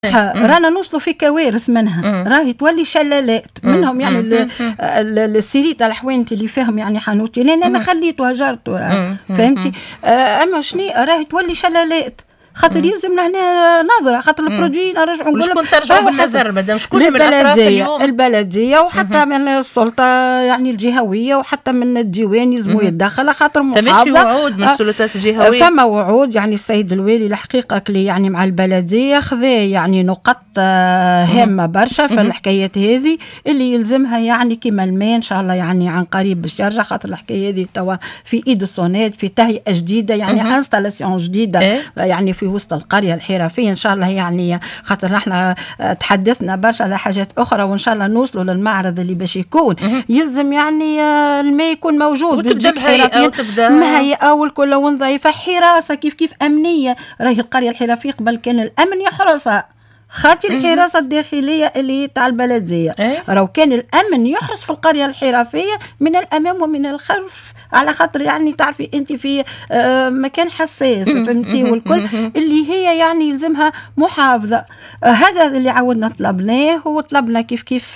رانا نوصلوا في كوارث منها. راهي تولي شلالات منهم يعني السيري تاع الحوانت اللي فيهم يعني حانوتي لان انا خليته هجرته فهمتي. اما شنو راهي تولي شلالات خاطر يلزم هنا نظره خاطر البرودوي نرجعوا نقولوا شكون ترجعوا بالنظر مادام شكون من الاطراف اليوم البلديه وحتى من السلطه يعني الجهويه وحتى من الديوان يلزموا يتدخل خاطر محافظه. في وعود من السلطات الجهويه فما وعود يعني السيد الوالي الحقيقه كلي يعني مع البلديه خذا يعني نقط هامه برشا في الحكايات هذه اللي يلزمها يعني كما الماء ان شاء الله يعني عن قريب باش يرجع خاطر الحكايه هذه توا في ايد الصونات في تهيئه جديده يعني انستالاسيون جديده يعني في وسط القرية الحرفية إن شاء الله يعني خاطر نحن تحدثنا برشا على حاجات أخرى وإن شاء الله نوصلوا للمعرض اللي باش يكون يلزم يعني الماء يكون موجود وتبدأ مهيئة والكل ونظيفة حراسة كيف أمنية. راهي القرية الحرفية قبل كان الأمن يحرسها خاطر الحراسة الداخلية اللي تاع البلدية راهو كان الأمن يحرس في القرية الحرفية من الأمام ومن الخلف على خاطر يعني تعرفي أنت في مكان حساس فهمتي والكل اللي هي يعني يلزمها محافظة. هذا اللي عودنا طلبناه وطلبنا كيف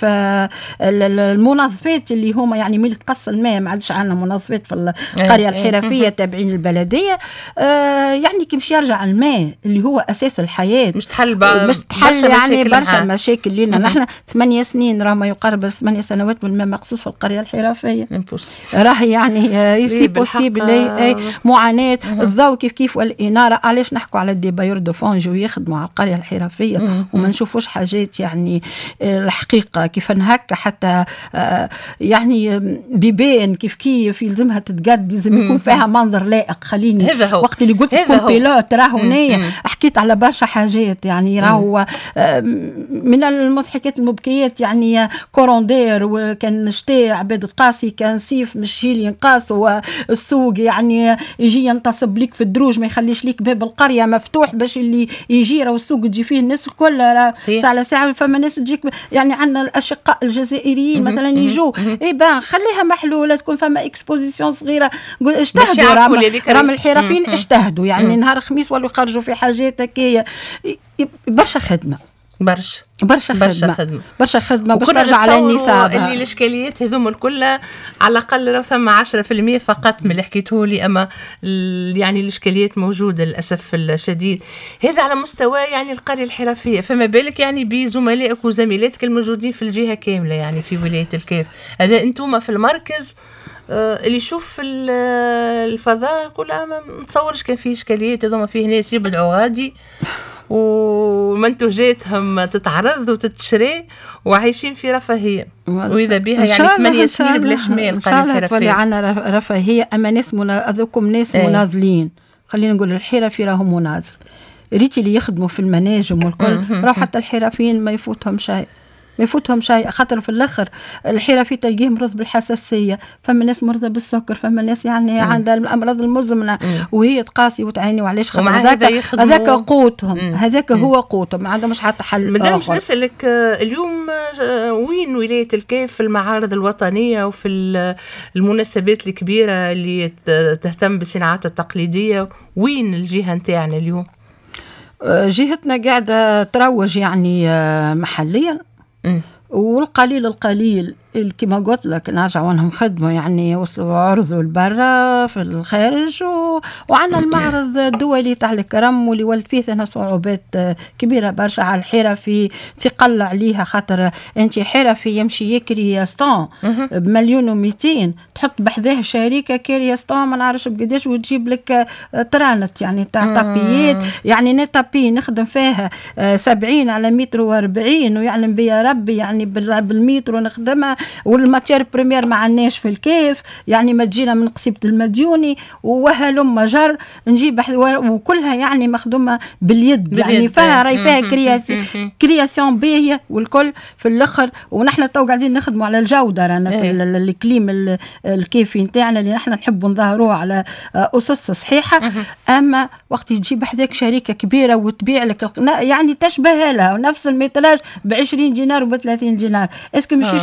المنظفات اللي هما يعني ملي تقص الماء ما عادش عندنا منظفات في القرية الحرفية تابعين البلدية يعني كيف يرجع الماء اللي هو أساس الحياة مش تحل يعني برشا مشاكل لنا نحن 8 سنين راه ما يقارب 8 سنوات والماء مقصوص في القرية الحرفية راه يعني يسي بوسيبل معاناة الضوء كيف والإنارة. علاش نحكوا على الديبايور دو فونج ويخدموا على القرية الحرفية وما نشوفوش حاجات يعني الحقيقة كيف هكا حتى يعني بيبان كيف يلزمها تتقد يلزم يكون فيها منظر لائق. خليني وقت اللي قلت لكم بيلوت راهو نية حكيت على برشا حاجات يعني راهو من المضحكات المبكيات يعني كوروندير وكان شتاء عباد القاسي كان سيف مش هي اللي ينقاس والسوق يعني يجي ينتصب لك في الدروج ما يخليش لك باب القرية مفتوح باش اللي يجي راه السوق تجي فيه الناس الكل ساعة على ساعة فما ناس تجيك يعني عندنا الأشقاء الجزائريين مثلا يجوا بان خليها محلولة تكون فما اكسبوزيسيون صغيرة قول اجتهدوا رام الحرفيين اجتهدوا يعني نهار خميس ولو يخرجوا في حاجات هكايا برشا خدمة برشا خدمة باش ترجع على النساء اللي الاشكاليات هذوما الكل على الاقل لو ثم 10% فقط من اللي حكيته لي اما يعني الاشكاليات موجوده للاسف الشديد. هذا على مستوى يعني القريه الحرفيه فما بالك يعني بزملائك وزميلاتك الموجودين في الجهه كامله يعني في ولايه الكاف. هذا انتم في المركز اللي يشوف الفضاء يقول ما نتصورش كان فيه اشكاليات هذوما فيه ناس يبدعوا غادي ومنتوجاتهم تتعرض وتتشري وعايشين في رفاهية وإذا بها يعني 8 سنين بلا شمال القرية الحرفية عنا رفاهية أما ناس أذوكم ناس مناضلين خلينا نقول الحرفي راهم مناضل ريتي اللي يخدموا في المناجم والكل راح حتى الحرفيين ما يفوتهم شيء خاطر في الاخر الحرفي تلقيه مرض بالحساسيه فما ناس مرضى بالسكر فما ناس يعني عندها الامراض المزمنه وهي تقاسي وتعاني وعلاش خاطر هذاك قوتهم هذاك هو قوتهم ما عندهمش حتى حل مادام باش نسالك اليوم وين ولايه الكاف في المعارض الوطنيه وفي المناسبات الكبيره اللي تهتم بالصناعات التقليديه وين الجهه نتاعنا اليوم؟ جهتنا قاعده تروج يعني محليا والقليل كما قلت لك نرجعوا لهم خدمة يعني وصلوا عرضوا لبرا في الخارج وعنا المعرض الدولي تاع الكرم واللي ولد فيه هنا صعوبات كبيرة برشا على الحرفي ثقل عليها خاطر انت حرفي يمشي يكري ستون ب1,200,000 تحط بحذاه شركة كارية ستون ما نعرفش بقداش وتجيب لك ترانت يعني تاع طابيات يعني نتابي نخدم فيها 70 على 140 ويعلم بيا ربي يعني بالمتر نخدمها والماتير بريمير ما عندناش في الكيف يعني ما تجينا من قصيبة المديوني وهلم مجر نجيب وكلها يعني مخدومة باليد يعني فيها كرياسيون باهية والكل في الاخر ونحن تو قاعدين نخدموا على الجودة رانا في الكليم الكيفي نتاعنا اللي نحن نحب نظهروه على أسس صحيحة اما وقت تجيب حداك شركة كبيرة وتبيع لك يعني تشبه لها ونفس الميتلاج ب20 دينار وب30 دينار اسكو مش يشري من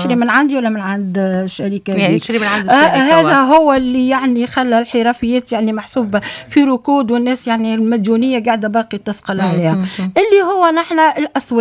عندي ولا من عند الشركه يعني تشري من عند الشركه هذا هو اللي يعني خلى الحرفيات يعني محسوبه في ركود، والناس يعني المديونيه قاعده باقي تثقل عليها اللي هو نحن الاسواق